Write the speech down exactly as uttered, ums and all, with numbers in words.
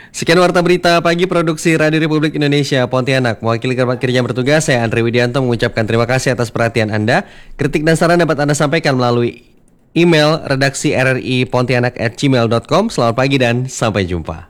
Sekian Warta Berita Pagi Produksi Radio Republik Indonesia Pontianak. Mewakili kerabat kerja yang bertugas, saya Andre Widianto mengucapkan terima kasih atas perhatian Anda. Kritik dan saran dapat Anda sampaikan melalui email redaksi r r i pontianak at gmail dot com. Selamat pagi dan sampai jumpa.